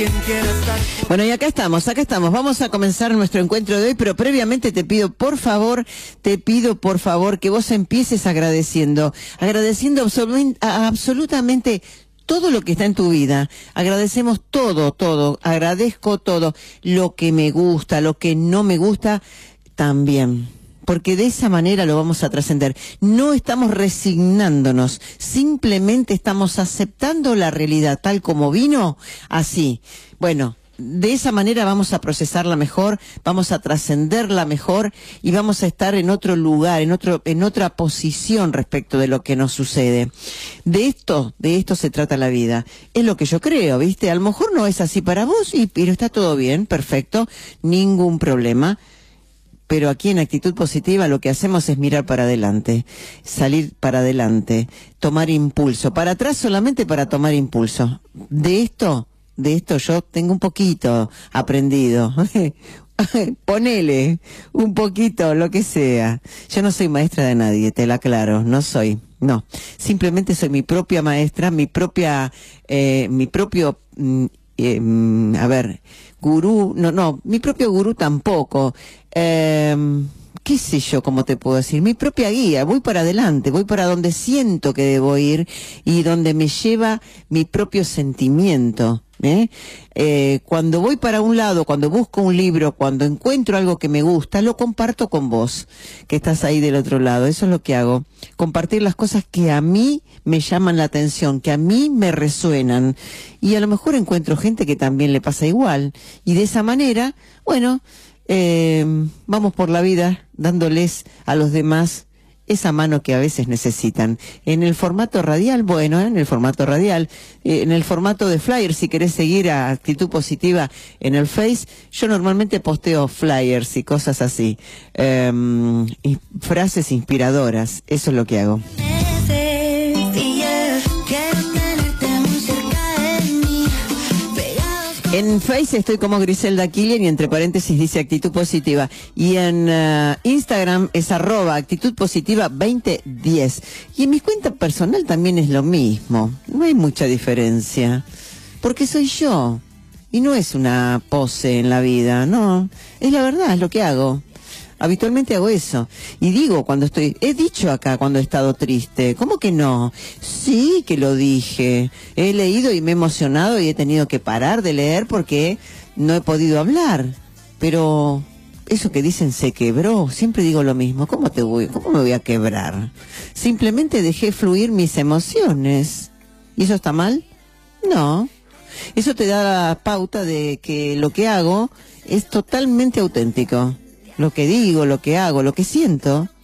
Bueno, y acá estamos. Vamos a comenzar nuestro encuentro de hoy, pero previamente te pido por favor que vos empieces agradeciendo absolutamente todo lo que está en tu vida. Agradecemos todo, agradezco todo, lo que me gusta, lo que no me gusta también. Porque de esa manera lo vamos a trascender. No estamos resignándonos, simplemente estamos aceptando la realidad tal como vino, así. Bueno, de esa manera vamos a procesarla mejor, vamos a trascenderla mejor y vamos a estar en otro lugar, en otra posición respecto de lo que nos sucede. De esto se trata la vida. Es lo que yo creo, ¿viste? A lo mejor no es así para vos, pero está todo bien, perfecto, ningún problema. Pero aquí en Actitud Positiva lo que hacemos es mirar para adelante, salir para adelante, tomar impulso, para atrás solamente para tomar impulso. De esto yo tengo un poquito aprendido. Ponele un poquito, lo que sea. Yo no soy maestra de nadie, te la aclaro, no. Simplemente soy mi propia maestra, mi propio gurú, mi propio gurú tampoco. ¿Qué sé yo cómo te puedo decir? Mi propia guía, voy para adelante, voy para donde siento que debo ir y donde me lleva mi propio sentimiento. Cuando voy para un lado, cuando busco un libro, cuando encuentro algo que me gusta, lo comparto con vos, que estás ahí del otro lado. Eso es lo que hago, compartir las cosas que a mí me llaman la atención, que a mí me resuenan, y a lo mejor encuentro gente que también le pasa igual, y de esa manera, bueno, vamos por la vida dándoles a los demás esa mano que a veces necesitan. En el formato radial, en el formato de flyer, si querés seguir a Actitud Positiva en el Face, yo normalmente posteo flyers y cosas así, y frases inspiradoras, eso es lo que hago. En Face estoy como Griselda Killian y entre paréntesis dice Actitud Positiva. Y en Instagram es @Actitud Positiva 2010. Y en mi cuenta personal también es lo mismo. No hay mucha diferencia. Porque soy yo. Y no es una pose en la vida, no. Es la verdad, es lo que hago. Habitualmente hago eso. Y digo he dicho acá cuando he estado triste. ¿Cómo que no? Sí que lo dije. He leído y me he emocionado y he tenido que parar de leer porque no he podido hablar. Pero eso que dicen se quebró, siempre digo lo mismo. ¿Cómo me voy a quebrar? Simplemente dejé fluir mis emociones. ¿Y eso está mal? No. Eso te da la pauta de que lo que hago es totalmente auténtico. Lo que digo, lo que hago, lo que siento,